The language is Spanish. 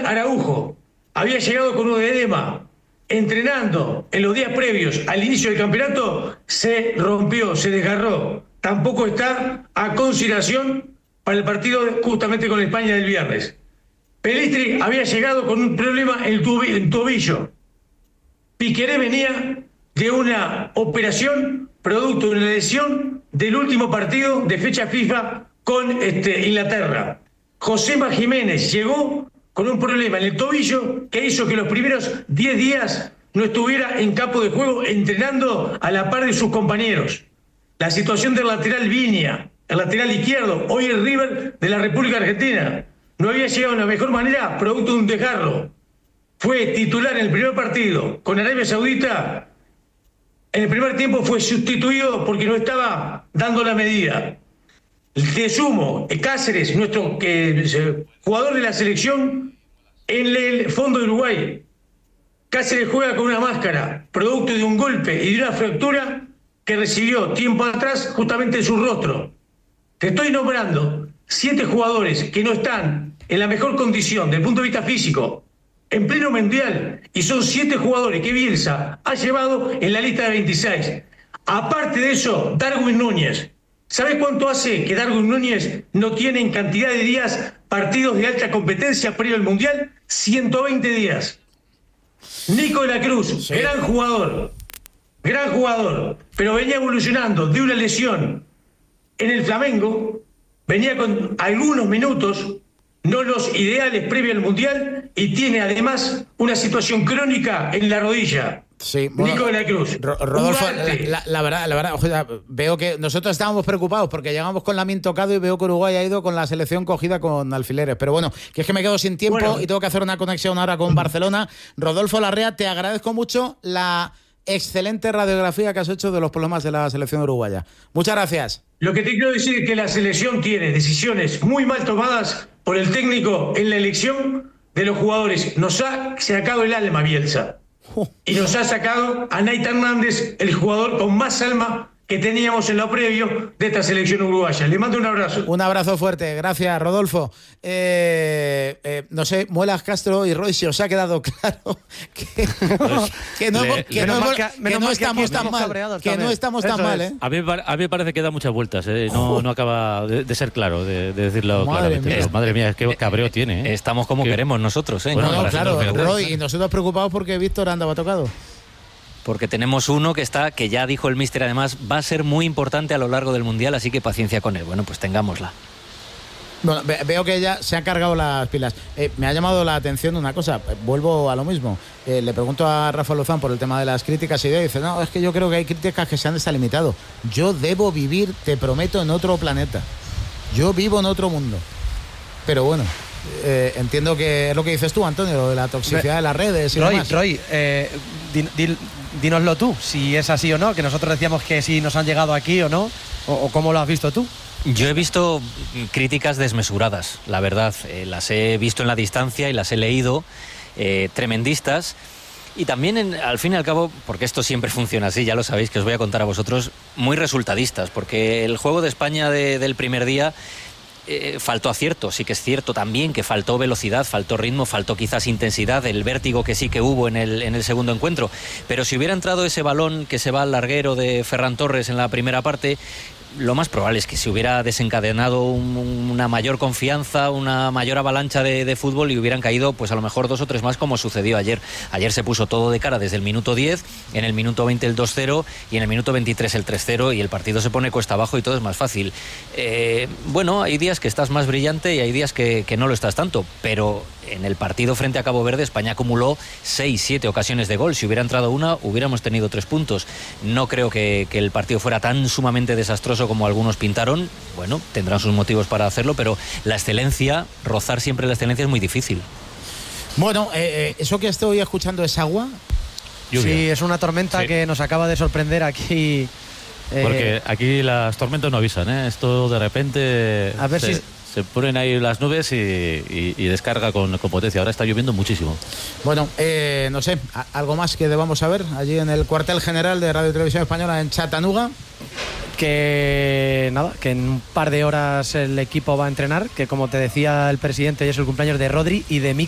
Araujo había llegado con un edema, entrenando en los días previos al inicio del campeonato, se rompió, se desgarró. Tampoco está a consideración para el partido justamente con España del viernes. Pelistri había llegado con un problema en el tobillo. Piqueré venía de una operación producto de una lesión del último partido de fecha FIFA con Inglaterra. Josema Jiménez llegó con un problema en el tobillo que hizo que los primeros 10 días no estuviera en campo de juego entrenando a la par de sus compañeros. La situación del lateral Viña, el lateral izquierdo, hoy el River de la República Argentina, no había llegado de la mejor manera producto de un desgarro. Fue titular en el primer partido con Arabia Saudita. En el primer tiempo fue sustituido porque no estaba dando la medida. De sumo, Cáceres, nuestro jugador de la selección en el fondo de Uruguay. Cáceres juega con una máscara, producto de un golpe y de una fractura que recibió tiempo atrás justamente en su rostro. Te estoy nombrando 7 jugadores que no están en la mejor condición desde el punto de vista físico, en pleno mundial, y son 7 jugadores que Bielsa ha llevado en la lista de 26. Aparte de eso, Darwin Núñez. ¿Sabes cuánto hace que Darwin Núñez no tiene en cantidad de días partidos de alta competencia previo al mundial? 120 días. Nico de la Cruz, sí. Gran jugador, pero venía evolucionando de una lesión en el Flamengo, venía con algunos minutos, no los ideales previo al mundial, y tiene además una situación crónica en la rodilla. Sí, bueno, Nico de la Cruz. Rodolfo, la verdad, o sea, veo que nosotros estábamos preocupados porque llegamos con Lamine tocado y veo que Uruguay ha ido con la selección cogida con alfileres. Pero bueno, que es que me quedo sin tiempo y tengo que hacer una conexión ahora con Barcelona. Rodolfo Larrea, te agradezco mucho la excelente radiografía que has hecho de los problemas de la selección uruguaya. Muchas gracias. Lo que te quiero decir es que la selección tiene decisiones muy mal tomadas por el técnico en la elección de los jugadores. Nos ha sacado el alma Bielsa. Y nos ha sacado a Naita Hernández, el jugador con más alma que teníamos en lo previo de esta selección uruguaya. Le mando un abrazo. Un abrazo fuerte, gracias Rodolfo. No sé, Muelas, Castro y Roy, si os ha quedado claro que no estamos tan mal. Que no estamos tan mal, ¿eh? A mí me parece que da muchas vueltas, ¿eh? No acaba de ser claro, de decirlo claramente. Madre mía, qué cabreo tiene, ¿eh? Estamos como queremos nosotros, ¿eh? Bueno, claro, Roy, y nosotros preocupados porque Víctor andaba tocado. Porque tenemos uno que ya dijo el míster, además va a ser muy importante a lo largo del Mundial, así que paciencia con él. Bueno, pues tengámosla. Bueno, veo que ya se han cargado las pilas. Me ha llamado la atención una cosa, vuelvo a lo mismo. Le pregunto a Rafa Lozán por el tema de las críticas y dice, no, es que yo creo que hay críticas que se han desalimitado. Yo debo vivir, te prometo, en otro planeta. Yo vivo en otro mundo. Pero bueno, entiendo que es lo que dices tú, Antonio, lo de la toxicidad de las redes y demás. Roy, dínoslo tú, si es así o no, que nosotros decíamos que si nos han llegado aquí o no, o cómo lo has visto tú. Yo he visto críticas desmesuradas, la verdad. Las he visto en la distancia y las he leído, tremendistas. Y también, al fin y al cabo, porque esto siempre funciona así, ya lo sabéis, que os voy a contar a vosotros, muy resultadistas, porque el juego de España del primer día faltó acierto. Sí que es cierto también que faltó velocidad, faltó ritmo, faltó quizás intensidad, el vértigo que sí que hubo en el segundo encuentro. Pero si hubiera entrado ese balón que se va al larguero de Ferran Torres en la primera parte, lo más probable es que se hubiera desencadenado una mayor confianza, una mayor avalancha de fútbol y hubieran caído pues a lo mejor 2 o 3 más, como sucedió ayer. Ayer se puso todo de cara desde el minuto 10, en el minuto 20 el 2-0 y en el minuto 23 el 3-0 y el partido se pone cuesta abajo y todo es más fácil. Bueno, hay días que estás más brillante y hay días que no lo estás tanto, pero en el partido frente a Cabo Verde España acumuló 6-7 ocasiones de gol. Si hubiera entrado una, hubiéramos tenido 3 puntos. No creo que el partido fuera tan sumamente desastroso como algunos pintaron. Bueno, tendrán sus motivos para hacerlo, pero la excelencia, rozar siempre la excelencia es muy difícil. Bueno, ¿eso que estoy escuchando es agua? Lluvia. Sí, es una tormenta que nos acaba de sorprender aquí. Porque aquí las tormentas no avisan, ¿eh? Esto de repente... A ver si... Se ponen ahí las nubes y descarga con potencia. Ahora está lloviendo muchísimo. Bueno, no sé, ¿algo más que debamos saber allí en el cuartel general de Radio y Televisión Española en Chattanooga? Que nada, que en un par de horas el equipo va a entrenar, que como te decía el presidente, hoy es el cumpleaños de Rodri y de Mikel